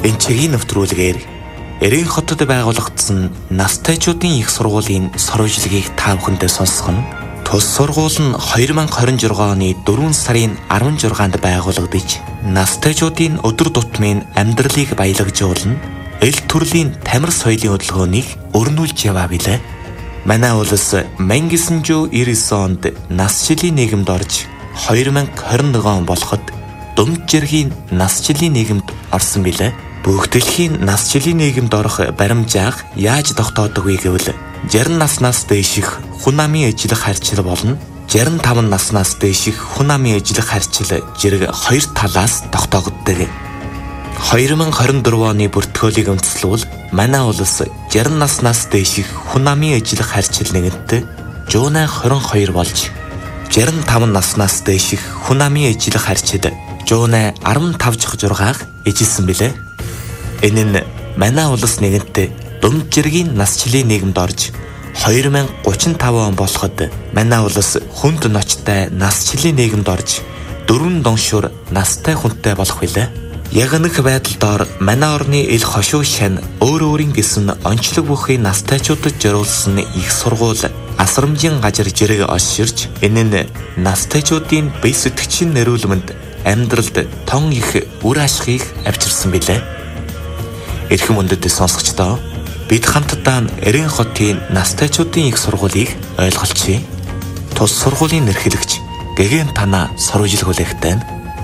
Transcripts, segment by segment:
Энэ чигийн нэвтрүүлгээр Эрийн хотод байгуулагдсан настайчуудын их сургуулийн сурвалжлагыг та бүхэндээ сонсгох нь тус сургууль нь 2026 оны 4 сарын 16-нд байгуулагдаж настайчуудын өдөр тутмын амьдралыг баялагжуулна, эл төрлийн тамир соёлын хөдөлгөөнийг өрнүүлж яваа билээ. Манай улс 1999 онд насжилийн нийгэмд орж 2021 он болоход Думд жиргийн насжилийн нийгэмд орсон билээ. Бүх дэлхийн насжилийн нийгэмд орох баримжааг яаж тогтоодоггүй гэвэл 60 наснаас дээших хүн амын ижлэх харьцал болон 65 наснаас дээших хүн амын ижлэх харьцал жирэг хоёр талаас тогтоогддог. 2024 оны бүртгүүлийг үндэслэвэл манай улс 60 наснаас дээших хүн амын ижлэх харьцал нэгэнт 122 болж 65 наснаас дээших хүн амын ижлэх харьцал 115.6-аар ижилсэн билээ. Энэ нь манай улс нэгэнтээ Думд жиргийн насжилийн нийгэмд орж 2035 он болоход манай улс хүнд ноцтой насжилийн нийгэмд орж дөрвөн доншуур настай хүнтэй болох билээ. Яг нэг байдлаар манай орны ил хошуу шань өөрийн гэсэн онцлог бүхий настайчуудад зориулсан их сургууль асрамжийн газар жирэг олширч энэ нь настайчуудын бие сэтгэгчийн нэрүүлэмэнд амьдралд тон их үр ашигыг авчирсан билээ. Эрхэм үндэд сонсогчдоо бид хамтдаа Эрийн хотын настайчуудын их сургуулийг ойлголцъя. Тус сургуулийн эрхлэгч Гэгээн Тана сурвалжлагуулагтай.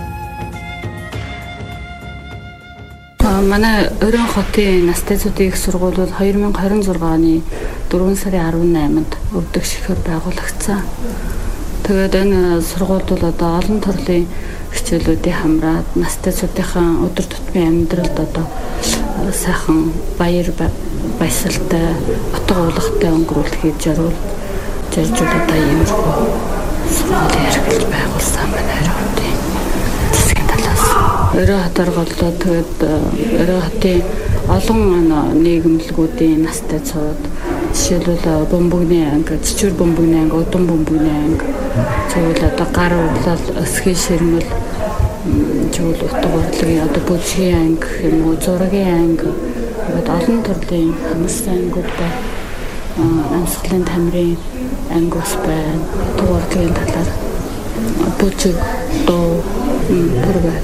Манай Эрийн хотын настайчуудын их сургууль бол 2026 оны 4 сарын 18-нд өвдөг шихээр байгуулагдсан. Тэгээд энэ сургуульд бол одоо олон төрлийн хичээлүүдийн хамраад настайчуудынхаа өдөр тутмын амьдралд одоо сайхан баясгалтай, утга уулгатай өнгөрүүлэхийг зоржуул одоо иймэрхүү сургуулийг эрхэлж байгуулсан манай Эрийн хотын засгийн талаас. Эрийн хотоор голлоо тэгээд Эрийн хотын олон нийгэмлэгүүдийн настайчууд жишээлбэл бөмбөгний анги, цэцвэр бөмбөгний анги, удам бөмбөгний анги, зөвхөн одоо гар урлал, эсхийн ширмэл, зөвхөн утга урлагийн одоо бүжгийн анги гэх юм уу, зургийн анги, ингээд олон төрлийн хамарсан ангиуд байна. Амьсгалын тамирын анги ус байна. Утга урлагийн талаар бүжиг, дуу, бүр байна.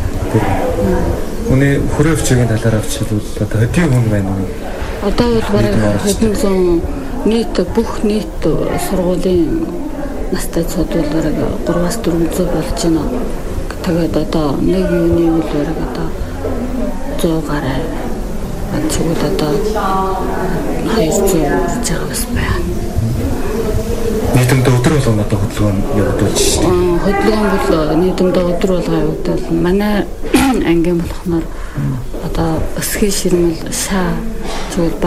Үний хүрээ өвчгийн талаар авчилвал одоо хэдийн хүн байна уу? Одоо бол бараг хэдэн зуун бүх нийт сургуулийн настайчууд бол бараг 3-аас 400 болж байна. Тэгээд одоо нэг юуны үйл бараг одоо 100 гаруй чигүүд одоо 200 гэж байгаас байна. Нийтдээ өдөр болгон одоо хөдөлгөөн явагдуулж шүү дээ. Хөдөлгөөн бол нийтдээ өдөр болгон явагдал. Манай ангийн болохоор одоо эсхийн ширмэл шаа зөвхөн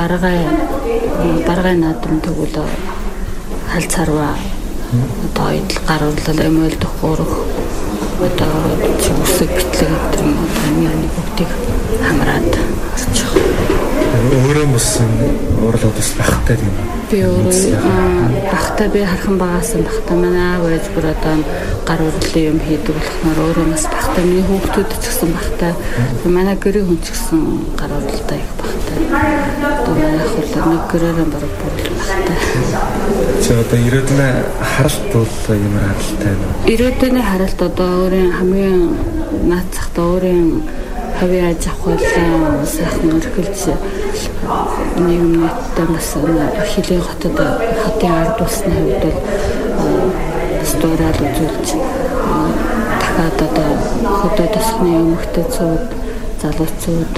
баргай наадам тэгвэл халц харва одоо идэл гар урлал эмэл дөхөрөх одоо зүсэг гэтлэг гэдэг юм одоо энэ бүгдийг хамраад орчих. Өөрөө мөсөн урлууд бас багтай юм. Би өөрөө багтай би хархан багаасан багтай манай аав ээж бүр одоо гар урлалын юм хийдэг болохоор өөрөө бас багтай миний хүүхдүүд ч гэсэн багтай манай гэрийн хүн ч гэсэн гар урлалтай их багтай. Одоо манай хөлөө нэг гэрээрээ бараг бүр багтай. За одоо ирээдүйн харалт бол ямар харалтай вэ? Ирээдүйн харалт одоо өөрийн хамгийн наад захта өөрийн хавийн аж ахуйлаа сайхан өргөлж нийгэмтэй бас хилийн хотод хотын ард усны хувьд бол стуурал үзүүлж дахиад одоо хөдөө тосхны эмэгтэйчүүд, залуучууд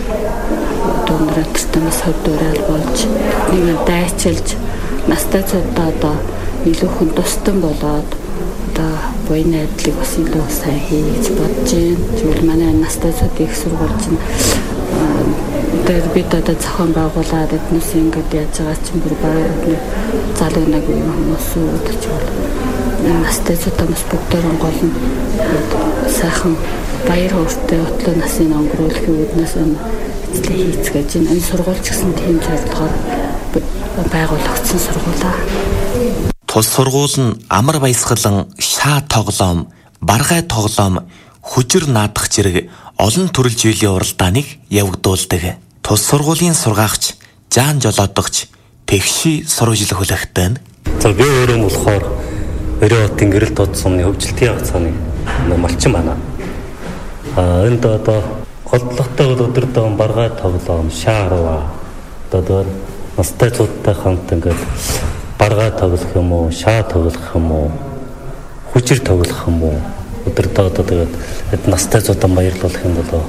дундрааттай бас хөдөөрөл болж нэг дайчилж настайчуудаа одоо илүү хүн тусдан болоод одоо буян найдлыг бас илүү сайн хийж бодож байна. Тэгвэл манай настайчуудын их сургууль чинь дээр бид одоо зохион байгуулаад эднээс ингээд яаж байгаа чинь бүр баяр залгнаг хүмүүс үүдэж байна. Настайчуудаа бас бүгдээрэн гол нь сайхан баяр хөөртэй отлоо насын өнгөрүүлэхийн үүднээс эзлээ хийцгээж байна. Энэ сургууль ч гэсэн тийм зорилгоор байгуулагдсан сургуулаа. Тус сургууль нь амар баясгалан шаа тоглоом, баргай тоглоом, хүжир наадах зэрэг олон төрөл зүйлийн уралдааныг явагдуулдаг. Тус сургуулийн сургаагч Жан Жолоодогч тэгши сурвалжлах хүлэгтэн. За би өөрөө болохоор Өрөөтийн гэрэл дод сумны хөгжилтийн хавцааны малчин байна. Энд одоо голдлоготой өдөртөө баргаа тоглоом шаарва. Одоо настай цуудтай хамт ингээд баргаа тоглох юм уу, шаа тоглох юм уу, хүчээр тоглох юм уу? Өдөртөө одоо тэгээд настай цуудан баярлуулах юм болоо.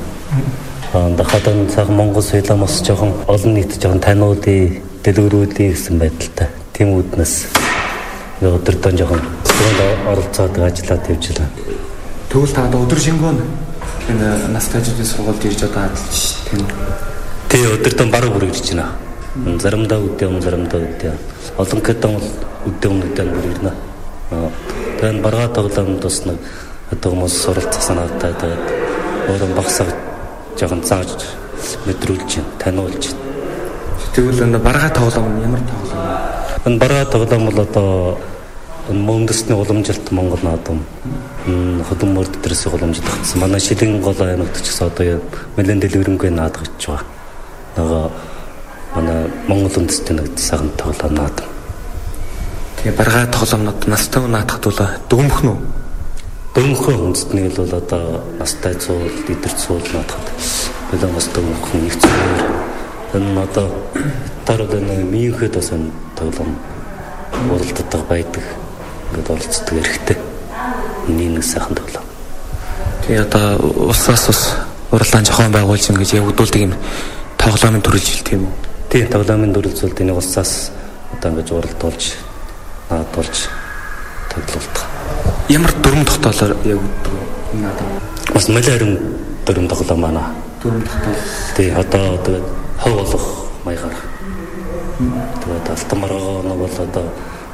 Дахад цаг Монгол Солонгос жоохон олон нийт жоохон таниулъя, дэлгэрүүлъя гэсэн байдалтай. Тийм үднэс өдөртөө жоохон оролцоод ажиллаад явж байна. Тэгвэл та одоо өдөр шингөө энэ настайчуудын сургуульд ирж одоо ажиллаж тийм үү? Тий, өдөртөө бараг бүр ирж байна. Заримдаа үдээ, заримдаа үдээ. Олон хэдэн үдээ бүр ирнэ. Тэгээд баргаа тоглоомд бас нэг одоо хүмүүс суралцах санаатай тэгээд өөрөө багсаг жоохон зааж мэдрүүлж байна, таниулж байна. Тэгвэл энэ баргаа тоглоом нь ямар тоглоом вэ? Энэ баргаа тоглоом бол одоо мөндөсний уламжилт Монгол наадам хөдөн мөрд дээрээс уламжилт татсан. Манай Шилэн гол аймагт ч гэсэн одоо нэлээд дэлгэрэнгүй наадагч байгаа. Нөгөө манай Монгол үндэстний нэг цагаан тоглоом наадам. Тэгээ баргаа тоглоомнууд настай наадахд бол дүгмөх нь үү? Дүгмөхөө үндэстний бол одоо настай цуул, идэр цуул наадахд болон бас дүгмөх нь их зүгээр. Энэ одоо тарууд нэг миньхэд бас энэ тоглоом уралддаг байдаг. Ингээд оролцдог хэрэгтэй. Нэг сайхан тоглоом. Тэгээ одоо усаас ус уралдаан зохион байгуулж ингэж явагдуулдаг юм тоглоомын төрөлжил тийм үү? Тийм, тоглоомын төрөлжил энийг усаас одоо ингэж уралдуулж наадуулж тоглолдог. Ямар дүрм тогтоолоор явагддаг вэ? Наадам. Бас нэлээд дүрм тоглоом байна. Дүрм тогтоол. Тийм, одоо тэгээд хов болох маягаар. Тэгээд алтан маргаа бол одоо